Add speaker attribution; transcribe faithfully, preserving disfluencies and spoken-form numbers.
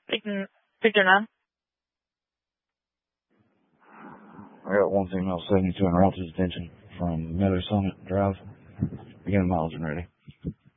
Speaker 1: Victor, Victor nine.
Speaker 2: I got one female seventy-two and Routes attention from Miller Summit Drive. Beginning miles and ready.